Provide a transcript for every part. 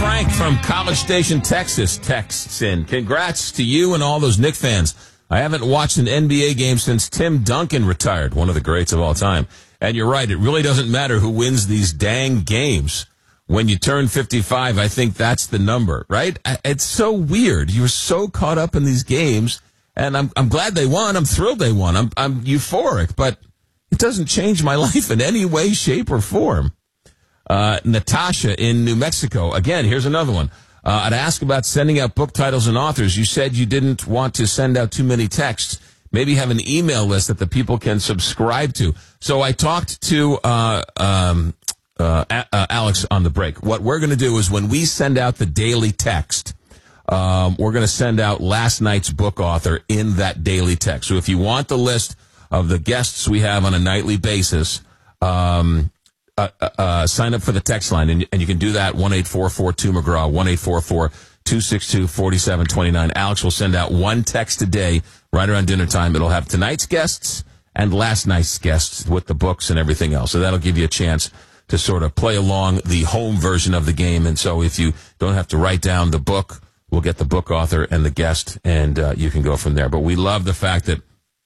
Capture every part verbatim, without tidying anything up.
Frank from College Station, Texas, texts in. Congrats to you and all those Knicks fans. I haven't watched an N B A game since Tim Duncan retired, one of the greats of all time. And you're right, it really doesn't matter who wins these dang games. When you turn fifty-five, I think that's the number, right? It's so weird. You're so caught up in these games, and I'm I'm glad they won. I'm thrilled they won. I'm I'm euphoric, but it doesn't change my life in any way, shape, or form. Uh, Natasha in New Mexico. Again, here's another one. Uh, I'd ask about sending out book titles and authors. You said you didn't want to send out too many texts. Maybe have an email list that the people can subscribe to. So I talked to uh, um, uh, uh, Alex on the break. What we're going to do is when we send out the daily text, um, we're going to send out last night's book author in that daily text. So if you want the list of the guests we have on a nightly basis, um Uh, uh, sign up for the text line, and, and you can do that, one eight four four two McGraw, one eight four four two six two four seven two nine. Alex will send out one text a day right around dinner time. It'll have tonight's guests and last night's guests with the books and everything else. So that'll give you a chance to sort of play along the home version of the game. And so if you don't have to write down the book, we'll get the book author and the guest, and uh, you can go from there. But we love the fact that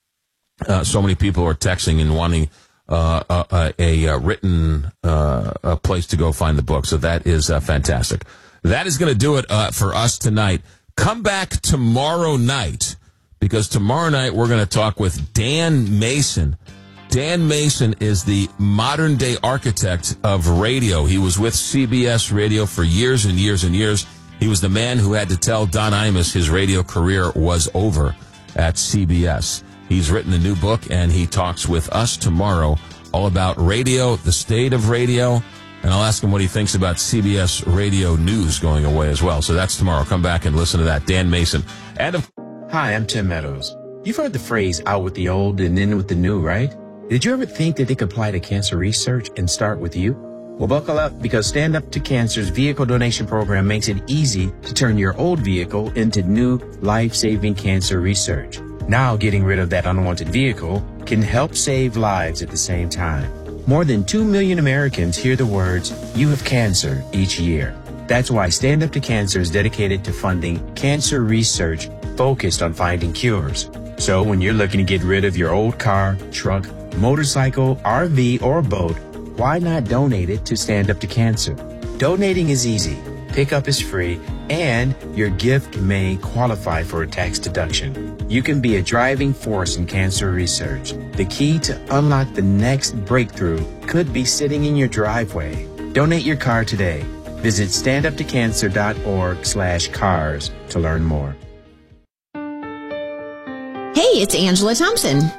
uh, so many people are texting and wanting Uh, uh, a, a written uh, a place to go find the book. So that is uh, fantastic. That is going to do it uh, for us tonight. Come back tomorrow night, because tomorrow night we're going to talk with Dan Mason. Dan Mason is the modern-day architect of radio. He was with C B S Radio for years and years and years. He was the man who had to tell Don Imus his radio career was over at C B S. He's written a new book, and he talks with us tomorrow all about radio, the state of radio, and I'll ask him what he thinks about C B S Radio News going away as well. So that's tomorrow. Come back and listen to that. Dan Mason. And of- Hi, I'm Tim Meadows. You've heard the phrase out with the old and in with the new, right? Did you ever think that they could apply to cancer research and start with you? Well, buckle up, because Stand Up to Cancer's vehicle donation program makes it easy to turn your old vehicle into new life-saving cancer research. Now, getting rid of that unwanted vehicle can help save lives at the same time. More than two million Americans hear the words, "You have cancer," each year. That's why Stand Up to Cancer is dedicated to funding cancer research focused on finding cures. So when you're looking to get rid of your old car, truck, motorcycle, R V, or boat, why not donate it to Stand Up to Cancer? Donating is easy. Pickup is free, and your gift may qualify for a tax deduction. You can be a driving force in cancer research. The key to unlock the next breakthrough could be sitting in your driveway. Donate your car today. Visit standuptocancer.org slash cars to learn more. Hey, it's Angela Thompson.